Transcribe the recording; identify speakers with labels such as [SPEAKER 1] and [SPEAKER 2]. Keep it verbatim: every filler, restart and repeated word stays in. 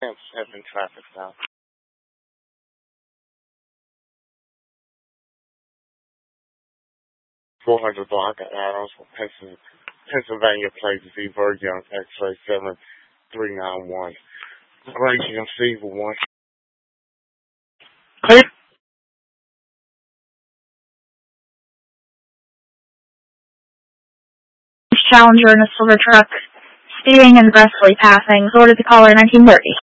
[SPEAKER 1] seven traffic stop. four hundred block of Adams, Pennsylvania, places E. Bird Young, X-ray seven three nine one. Raging M C for one. Clear.
[SPEAKER 2] Challenger in a silver truck, speeding and aggressively passing. Go to the caller nineteen thirty.